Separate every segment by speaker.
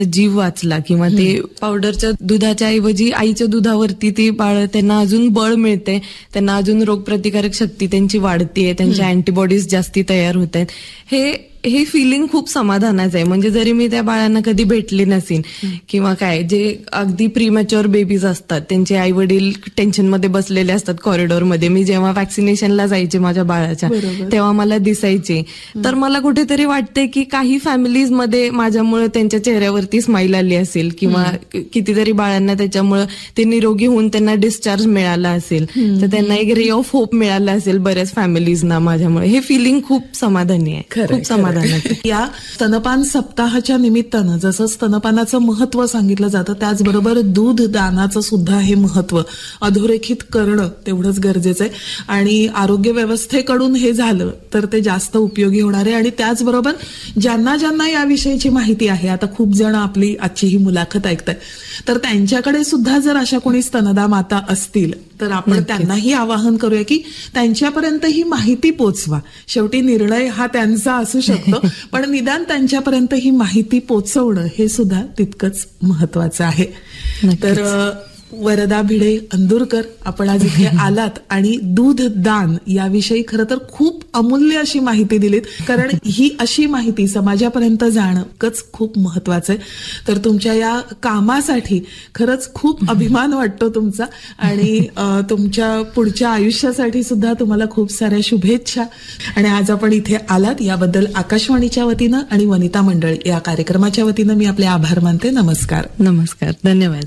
Speaker 1: जीव वाचला किंवा ते पावडरच्या दुधाच्या ऐवजी आईच्या दुधावरती ते बाळ त्यांना अजून बळ मिळते, त्यांना अजून रोगप्रतिकारक शक्ती त्यांची वाढतीये, त्यांच्या अँटीबॉडीज जास्ती तयार होत आहेत. हे फिलिंग खूप समाधानाचं आहे. म्हणजे जरी मी त्या बाळांना कधी भेटले नसीन किंवा काय, जे अगदी प्रीमॅच्युअर बेबीज असतात त्यांचे आई वडील टेन्शनमध्ये बसलेले असतात कॉरिडॉरमध्ये, मी जेव्हा वॅक्सिनेशनला जायचे माझ्या बाळाच्या तेव्हा मला दिसायचे, तर मला कुठेतरी वाटते की काही फॅमिलीजमध्ये माझ्यामुळे त्यांच्या चेहऱ्यावरती स्माईल आली असेल किंवा कितीतरी बाळांना त्याच्यामुळे ते निरोगी होऊन त्यांना डिस्चार्ज मिळाला असेल, तर त्यांना एक रे ऑफ होप मिळाला असेल बऱ्याच फॅमिलीजना माझ्यामुळे. हे फिलिंग खूप समाधानी आहे, खूप समाधानी.
Speaker 2: या स्तनपान सप्ताहाच्या निमित्तानं जसं स्तनपानाचं महत्व सांगितलं जातं, त्याचबरोबर दूध दानाचं सुद्धा हे महत्व अधोरेखित करणं तेवढंच गरजेचं आहे. आणि आरोग्य व्यवस्थेकडून हे झालं तर ते जास्त उपयोगी होणार आहे. आणि त्याचबरोबर ज्यांना ज्यांना याविषयीची माहिती आहे, आता खूप जण आपली आजची ही मुलाखत ऐकताय, तर त्यांच्याकडे सुद्धा जर अशा कोणी स्तनदा माता असतील तर आपण त्यांनाही आवाहन करूया की त्यांच्यापर्यंत ही माहिती पोचवा. शेवटी निर्णय हा त्यांचा असू शकतो, पण निदान त्यांच्यापर्यंत ही माहिती पोचवणं हे सुद्धा तितकंच महत्वाचं आहे. तर वरदा भिडे अंदुरकर, आपण आज इथे आलात आणि दूध दान याविषयी खरं तर खूप अमूल्य अशी माहिती दिलीत, कारण ही अशी माहिती समाजापर्यंत जाणंच खूप महत्वाचं आहे. तर तुमच्या या कामासाठी खरंच खूप अभिमान वाटतो तुमचा, आणि तुमच्या पुढच्या आयुष्यासाठी सुद्धा तुम्हाला खूप साऱ्या शुभेच्छा. आणि आज आपण इथे आलात याबद्दल आकाशवाणीच्या वतीनं आणि वनिता मंडळ या कार्यक्रमाच्या वतीनं मी आपले आभार मानते. नमस्कार.
Speaker 1: नमस्कार, धन्यवाद.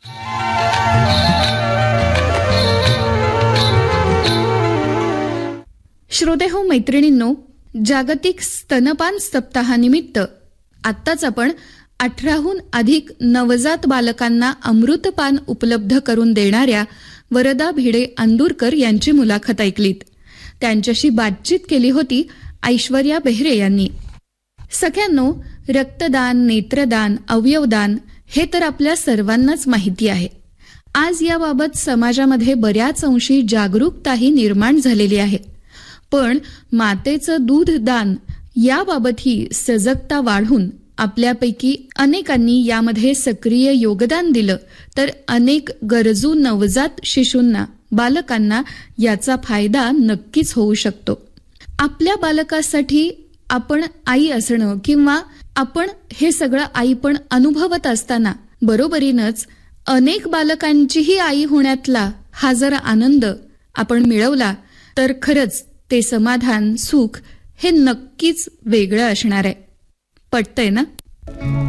Speaker 3: श्रोतेहो, मैत्रिणींनो, जागतिक स्तनपान सप्ताहानिमित्त आत्ताच आपण 18हून अधिक नवजात बालकांना अमृतपान उपलब्ध करून देणाऱ्या वरदा भिडे अंदुरकर यांची मुलाखत ऐकलीत. त्यांच्याशी बातचीत केली होती ऐश्वर्या बेहरे यांनी. सगळ्यांनो, रक्तदान, नेत्रदान, अवयवदान हे तर आपल्या सर्वांनाच माहिती आहे. आज याबाबत समाजामध्ये बऱ्याच अंशी जागरूकताही निर्माण झालेली आहे. पण मातेचं दूध दान याबाबतही सजगता वाढून आपल्यापैकी अनेकांनी यामध्ये सक्रिय योगदान दिलं तर अनेक गरजू नवजात शिशूंना, बालकांना याचा फायदा नक्कीच होऊ शकतो. आपल्या बालकासाठी आपण आई असणं किंवा आपण हे सगळं आईपण अनुभवत असताना बरोबरीनंच अनेक बालकांचीही आई होण्यातला हा जर आनंद आपण मिळवला तर खरंच ते समाधान, सुख हे नक्कीच वेगळं असणार आहे. पटतंय ना?